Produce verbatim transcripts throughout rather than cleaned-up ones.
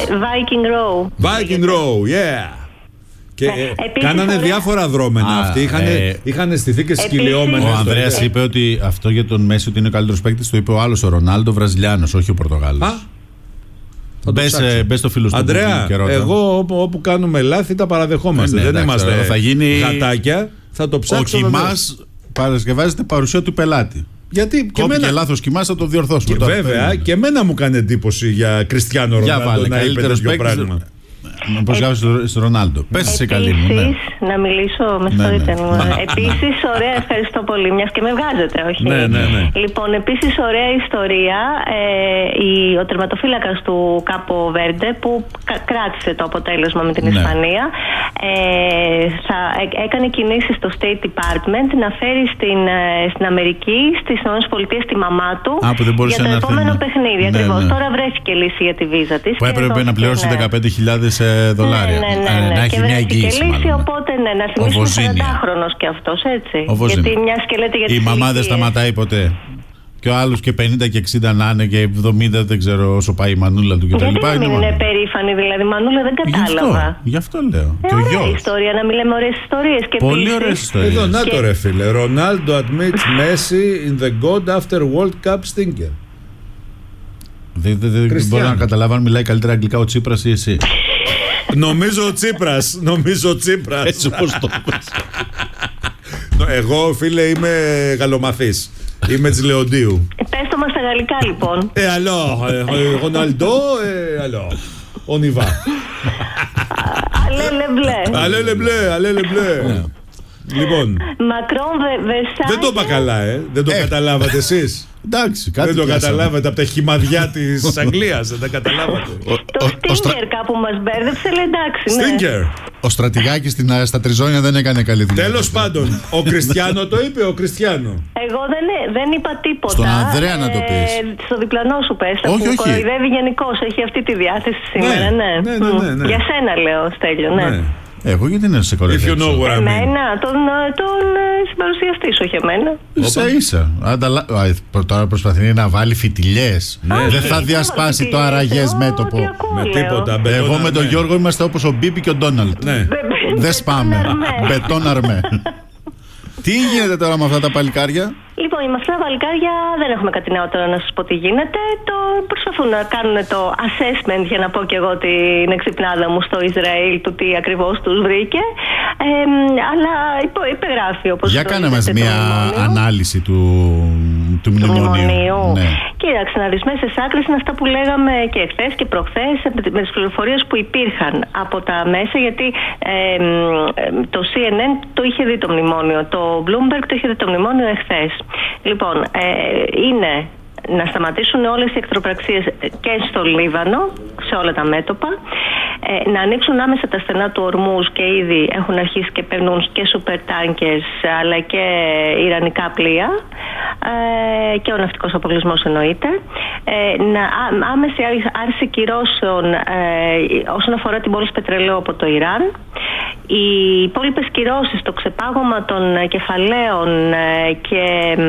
Viking Row. Viking Row, yeah. Και ναι, ε, κάνανε ωραία... διάφορα δρόμενα Α, αυτοί. Είχαν ε, είχαν στηθεί και σκυλιόμενοι. Ο Ανδρέας είπε ότι αυτό για τον Μέση ότι είναι ο καλύτερος παίκτης. Το είπε ο άλλος, ο Ρονάλντο, Βραζιλιάνος, όχι ο Πορτογάλος. Μπες, ε, μπες στο φίλο σου. Αντρέα, εγώ όπου, όπου κάνουμε λάθη τα παραδεχόμαστε. Ε, ναι, δεν εντάξει, είμαστε θα γίνει... γατάκια. Θα το ψάξουμε. Ο κοιμάς παρασκευάζεται παρουσία του πελάτη. Γιατί και μένα... λάθος κοιμάς θα το διορθώσουμε. Και τώρα, βέβαια, και εμένα μου κάνει εντύπωση για Κριστιάνο Ρονάλντο να είπε τέτοιο πράγμα. Πώς γράφεις στο Ρονάλντο. Πες σε καλή μου. Επίσης, να μιλήσω, με συγχωρείτε. Επίσης, ωραία, ευχαριστώ πολύ, μιας και με βγάζετε, όχι. Ναι, ναι, ναι. Λοιπόν, επίσης, ωραία ιστορία. Ο τερματοφύλακας του Κάπο Βέρντε που κράτησε το αποτέλεσμα με την Ισπανία έκανε κινήσεις στο State Department να φέρει στην Αμερική, στις ΗΠΑ, τη μαμά του για το επόμενο παιχνίδι. Ακριβώς. Τώρα βρέθηκε λύση για τη βίζα της. Που έπρεπε να πληρώσει δεκαπέντε χιλιάδες δολάρια. Ναι, ναι, ναι, ναι. Να έχει και μια εγγύηση. Λύση, οπότε ναι, να θυμίσουμε σαραντάχρονος κι αυτός, έτσι. Γιατί μια και λέτε για τις η μαμά δεν σταματάει ποτέ. Και ο άλλος και πενήντα και εξήντα να είναι και εβδομήντα, δεν ξέρω όσο πάει η μανούλα του κτλ. Γιατί να μην είναι περήφανη, δηλαδή, μανούλα δεν κατάλαβα. Γι' αυτό, γι' αυτό λέω. Ε, και ο ωραία ιστορία, να μην λέμε ωραίες ιστορίες. Και πολύ ωραίες ιστορίες. Εδώ, να το ρε φίλε. Ρονάλντο admits Messi in the God after World Cup stinker. Δεν μπορώ να καταλάβω αν μιλάει καλύτερα αγγλικά ο Τσίπρας ή εσύ. Νομίζω ο Τσίπρας. Νομίζω ο Τσίπρας. Έτσι όπως το πες. Εγώ, φίλε, είμαι γαλλομαθής. Είμαι της Λεοντίου. Πες το μας στα γαλλικά, λοιπόν. Ε, αλό, Ρονάλντο, ε, αλό. On y va. Αλέ λεμπλέ. Αλέ λεμπλέ, αλέ λεμπλέ. Λοιπόν, Μακρόν Βερσάι. δεν το είπα καλά, ε. Δεν το καταλάβατε εσείς. Εντάξει, κάτι δεν το καταλάβατε από τα χυμαδιά της Αγγλίας. Δεν τα καταλάβατε. Το Στίνκερ κάπου μας μπέρδεψε, λέει εντάξει. Στίνκερ. Ο Στρατηγάκης στα Τριζόνια δεν έκανε καλή δουλειά. Τέλος πάντων, ο Κριστιάνο το είπε, ο Κριστιάνο. Εγώ δεν, δεν είπα τίποτα. Στον Ανδρέα να το πεις. Ε, στο διπλανό σου πες. Όχι, που όχι. κοροϊδεύει γενικώς. Έχει αυτή τη διάθεση σήμερα, ναι. ναι, ναι, ναι, ναι. Για σένα λέω, Στέλιο, ναι. ναι. Εγώ γιατί να σε κοροϊδέψω. You know what I mean. Εμένα, τον, τον συμπαρουσιαστή σου, όχι εμένα. Ίσα ίσα. Ανταλα... Τώρα προσπαθεί να βάλει φιτιλιές. Ναι. Δεν θα διασπάσει το αραγές μέτωπο. Με τίποτα. Εγώ με τον Γιώργο είμαστε όπως ο Μπίπι και ο Ντόναλτ. Ναι. Δεν σπάμε. Μπετόν αρμέ. Τι γίνεται τώρα με αυτά τα παλικάρια? Λοιπόν, με αυτά τα παλικάρια δεν έχουμε κάτι νεότερο να σας πω τι γίνεται. Το προσπαθούν να κάνουν το assessment, για να πω και εγώ την εξυπνάδα μου, στο Ισραήλ, του τι ακριβώς τους βρήκε. Ε, αλλά υπο, υπεγράφει όπως. Για κάνε μας μια ανάλυση του, του μνημονίου. Ναι. Κοίταξε να δεις, μέσα σε άκρες είναι αυτά που λέγαμε και χθες και προχθές με τις πληροφορίες που υπήρχαν από τα μέσα, γιατί ε, το σι εν εν το είχε δει το μνημόνιο, το Bloomberg το είχε δει το μνημόνιο εχθές. Λοιπόν, ε, είναι να σταματήσουν όλες οι εχθροπραξίες και στο Λίβανο, σε όλα τα μέτωπα, ε, να ανοίξουν άμεσα τα στενά του Ορμούζ και ήδη έχουν αρχίσει και παίρνουν και σούπερ τάνκερς αλλά και ιρανικά πλοία ε, και ο ναυτικός αποκλεισμός εννοείται. Ε, να, ά, άμεση άρση κυρώσεων ε, όσον αφορά την πώληση πετρελαίου από το Ιράν. Οι υπόλοιπες κυρώσεις, το ξεπάγωμα των κεφαλαίων και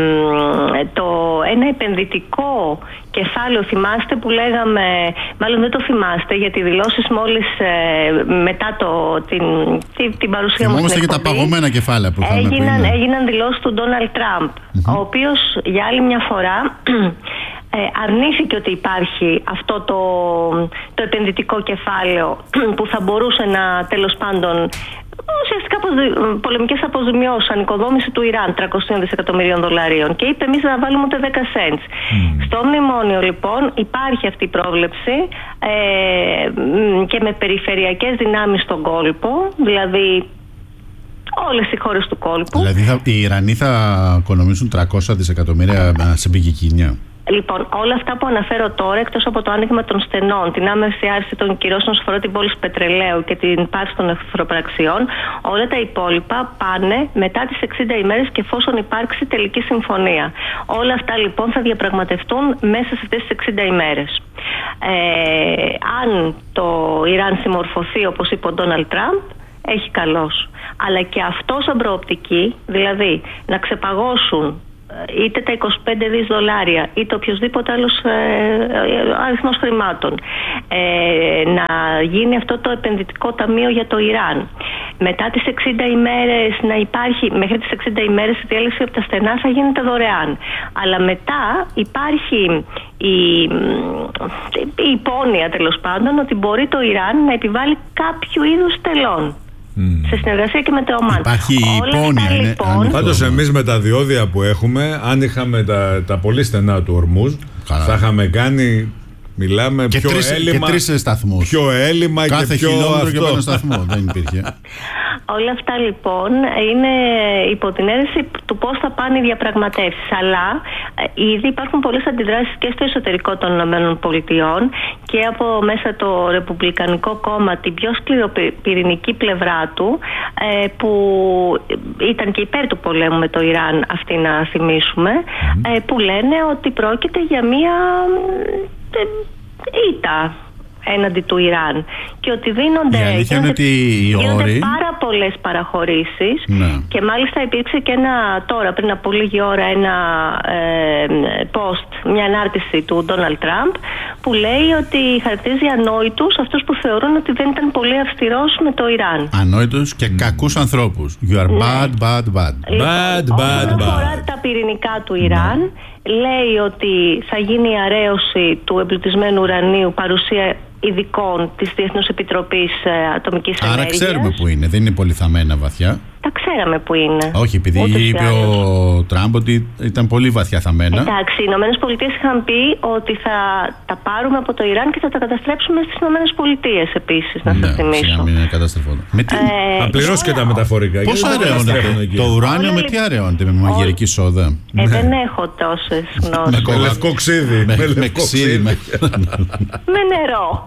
το ένα επενδυτικό κεφάλαιο, θυμάστε που λέγαμε, μάλλον δεν το θυμάστε, γιατί δηλώσεις μόλις μετά το, την, την, την παρουσία μου στην εκπομπή, για τα παγωμένα κεφάλαια που είχαμε έγιναν, πριν. έγιναν δηλώσεις του Ντόναλντ Τραμπ, mm-hmm. ο οποίος για άλλη μια φορά Ε, αρνήθηκε ότι υπάρχει αυτό το, το επενδυτικό κεφάλαιο που θα μπορούσε να, τέλος πάντων, ουσιαστικά πολεμικές αποζημιώσεις, ανοικοδόμηση του Ιράν τριακόσια δισεκατομμυρίων δολαρίων, και είπε εμείς να βάλουμε ούτε δέκα cents. Mm. Στο μνημόνιο λοιπόν υπάρχει αυτή η πρόβλεψη ε, και με περιφερειακές δυνάμεις στον κόλπο, δηλαδή όλες οι χώρες του κόλπου. Δηλαδή θα, οι Ιρανοί θα οικονομήσουν τριακόσια δισεκατομμύρια σε πηγικίνια. Λοιπόν, όλα αυτά που αναφέρω τώρα, εκτός από το άνοιγμα των στενών, την άμεση άρση των κυρώσεων όσον αφορά την πώληση πετρελαίου και την πάυση των εχθροπραξιών, όλα τα υπόλοιπα πάνε μετά τις εξήντα ημέρες και εφόσον υπάρξει τελική συμφωνία. Όλα αυτά λοιπόν θα διαπραγματευτούν μέσα σε αυτές τις εξήντα ημέρες. Ε, αν το Ιράν συμμορφωθεί, όπως είπε ο Ντόναλντ Τραμπ, έχει καλώς. Αλλά και αυτό σαν προοπτική, δηλαδή να ξεπαγώσουν είτε τα είκοσι πέντε δις δολάρια είτε οποιοδήποτε άλλος ε, αριθμός χρημάτων, ε, να γίνει αυτό το επενδυτικό ταμείο για το Ιράν. Μετά τις εξήντα ημέρες να υπάρχει, μέχρι τις εξήντα ημέρες η διέλευση από τα στενά θα γίνεται δωρεάν. Αλλά μετά υπάρχει η, η υπόνοια τέλος πάντων ότι μπορεί το Ιράν να επιβάλλει κάποιο είδους τελών. Mm. Σε συνεργασία και με το ΟΜΑΝ. Υπάρχει η υπόνοια. Λοιπόν... Πάντως εμείς με τα διόδια που έχουμε, αν είχαμε τα, τα πολύ στενά του Ορμούζ, θα είχαμε κάνει... Μιλάμε και πιο τρεις, έλλειμμα, και τρεις σταθμούς. Πιο έλλειμμα κάθε και πιο χιλιόμετρο και πάνω σταθμό. Δεν υπήρχε. Όλα αυτά λοιπόν είναι υπό την αίρεση του πώς θα πάνε οι διαπραγματεύσεις. Αλλά ήδη υπάρχουν πολλές αντιδράσεις και στο εσωτερικό των ΗΠΑ και από μέσα το Ρεπουμπλικανικό κόμμα, την πιο σκληροπυρηνική πλευρά του, που ήταν και υπέρ του πολέμου με το Ιράν, αυτή να θυμίσουμε, mm. που λένε ότι πρόκειται για μία ήττα έναντι του Ιράν και ότι δίνονται, η αλήθεια είναι ότι οι όροι... πάρα πολλές παραχωρήσεις, ναι. Και μάλιστα υπήρξε και ένα, τώρα πριν από λίγη ώρα ένα ε, post, μια ανάρτηση του Ντόναλντ Τραμπ που λέει ότι χαρακτηρίζει ανόητους αυτούς που θεωρούν ότι δεν ήταν πολύ αυστηρός με το Ιράν. Ανόητους και mm. κακούς ανθρώπους. You are bad, bad, bad. Λοιπόν, bad, bad, όσον bad. αφορά τα πυρηνικά του Ιράν, mm. λέει ότι θα γίνει η αρέωση του εμπλουτισμένου ουρανίου, παρουσία ειδικών της Διεθνούς Επιτροπής Ατομικής Ενέργειας. Άρα ξέρουμε που είναι, δεν είναι πολύ θαμμένα βαθιά. Τα ξέραμε που είναι. Όχι, επειδή είπε ο Τραμπ ότι ήταν πολύ βαθιά θαμμένα. Εντάξει, οι Ηνωμένες Πολιτείες είχαν πει ότι θα τα πάρουμε από το Ιράν και θα τα καταστρέψουμε στις Ηνωμένες Πολιτείες επίσης, να ναι, σας θυμίσω. Για να μην είναι καταστρεφόντο. Με τι... ε, θα πληρώσει και τα μεταφορικά. Πώς αραιώνεται το ουράνιο, με τι αραιώνεται, με μαγειρική σόδα? Ε, δεν έχω τόσες γνώσεις. Με λευκό ξύδι. Με ξύδι. Με νερό.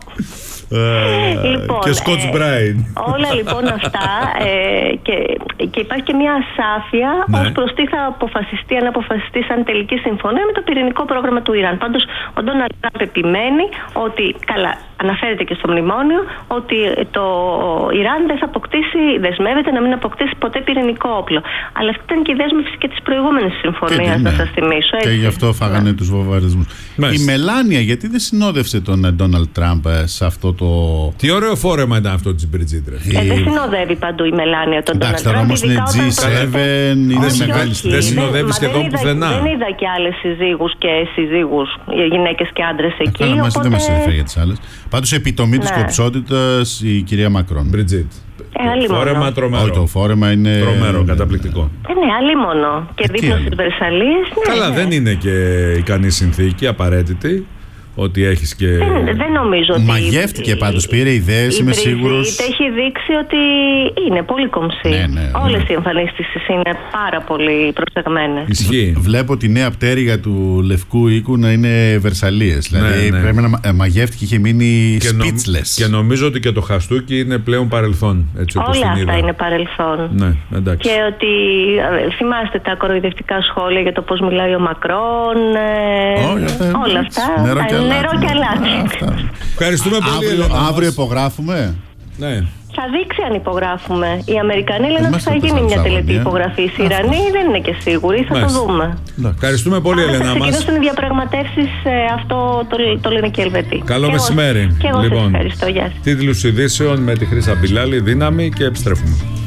Uh, λοιπόν, και Scotch Brite. Ε, όλα λοιπόν αυτά ε, και, και υπάρχει και μια ασάφεια, ναι, ως προς τι θα αποφασιστεί, αν αποφασιστεί σαν τελική συμφωνία με το πυρηνικό πρόγραμμα του Ιράν. Πάντως ο Ντόναλντ Τραμπ επιμένει ότι, καλά, αναφέρεται και στο μνημόνιο, ότι το Ιράν δεν θα αποκτήσει, δεσμεύεται να μην αποκτήσει ποτέ πυρηνικό όπλο. Αλλά αυτή ήταν και η δέσμευση και της προηγούμενης συμφωνίας, να σας θυμίσω. Έτσι. Και γι' αυτό φάγανε ναι. τους βομβαρδισμούς. Η Μελάνια γιατί δεν συνόδευσε τον Ντόναλντ Τραμπ σε αυτό το... Τι ωραίο φόρεμα ήταν αυτό της Μπριτζίτ. Ε, δεν συνοδεύει παντού η Μελάνια τον Ντόναλντ Τραμπ. Εντάξει, τώρα όμως είναι τζι σέβεν, είναι μεγάλη στιγμή. Δεν συνοδεύει σχεδόν πουθενά. Δεν είδα και άλλες συζύγους και συζύγους, γυναίκες και άντρες εκεί. Καλά, μας δεν μας ενδιαφέρει για τις άλλες. Πάντως επιτομή της κοψότητας η κυρία Μακρόν. Μπριτζίτ. Ε, φόρεμα τρομερό. Όχι, το φόρεμα είναι τρομερό, καταπληκτικό. Ε, ναι, άλλη μόνο. Και δίπλα στις Βερσαλίες. Ναι, καλά, ναι. δεν είναι και ικανή συνθήκη, απαραίτητη. Ότι έχεις και... Δεν, δεν νομίζω ότι... Μαγεύτηκε πάντως, πήρε ιδέες, είμαι σίγουρος. Έχει δείξει ότι είναι πολύ κομψή. Ναι, ναι, ναι. Όλες οι εμφανίσεις είναι πάρα πολύ προσεγμένες. Ισχύει. Βλέπω τη νέα πτέρυγα του Λευκού Οίκου να είναι Βερσαλίες. Δηλαδή ναι, ναι. πρέπει να μαγεύτηκε, είχε μείνει και speechless. Νομ, και νομίζω ότι και το χαστούκι είναι πλέον παρελθόν. Έτσι, όπως όλα την αυτά είδα. είναι παρελθόν. Ναι, εντάξει. Και ότι θυμάστε τα κοροϊδευτικά σχόλια για το πώς μιλάει ο Μακρόν. Ε, oh, όλα αυτά. Νερό και αλάτι. Ευχαριστούμε πολύ. Αύριο, αύριο υπογράφουμε. Ναι. Θα δείξει αν υπογράφουμε. Οι Αμερικανοί λένε ότι θα γίνει μια τελετή υπογραφή. Οι Ιρανοί δεν είναι και σίγουροι. Θα Μάλιστα. το δούμε. Ευχαριστούμε πολύ, Ελένα. Θα ξεκινήσουν οι διαπραγματεύσεις. Αυτό το, το λένε και οι Ελβετοί. Καλό και μεσημέρι. Εγώ, και εγώ λοιπόν, σας ευχαριστώ. Γεια σας. Τίτλους ειδήσεων με τη Χρύσα Μπιλάλη, δύναμη και επιστρέφουμε.